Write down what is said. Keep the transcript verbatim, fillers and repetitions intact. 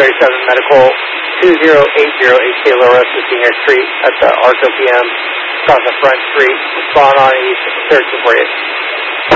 thirty-seven Medical, two zero eight zero H K Lawrence Senior Street at the Arco P M, across the front street, spawn on east, searching for you.